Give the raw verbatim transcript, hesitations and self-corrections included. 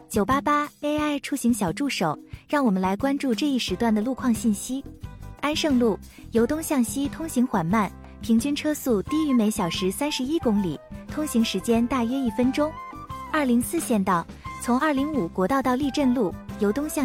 九八八 A I 出行小助手，让我们来关注这一时段的路况信息。安盛路由东向西通行缓慢，平均车速低于每小时三十一公里，通行时间大约一分钟。二零四县道从二零五国道到立镇路由东向